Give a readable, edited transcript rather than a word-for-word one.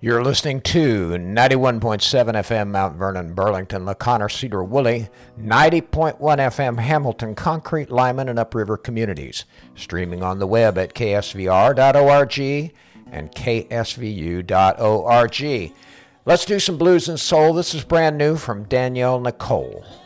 You're listening to 91.7 FM Mount Vernon, Burlington, LaConner, Cedar Woolley, 90.1 FM Hamilton, Concrete, Lyman, and Upriver communities. Streaming on the web at ksvr.org and ksvu.org. Let's do some blues and soul. This is brand new from Danielle Nicole.